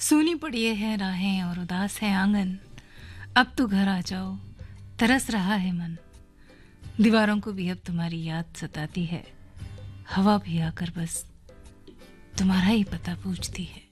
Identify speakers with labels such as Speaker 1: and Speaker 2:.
Speaker 1: सूनी पड़ी है राहें और उदास है आंगन। अब तो घर आ जाओ, तरस रहा है मन। दीवारों को भी अब तुम्हारी याद सताती है। हवा भी आकर बस तुम्हारा ही पता पूछती है।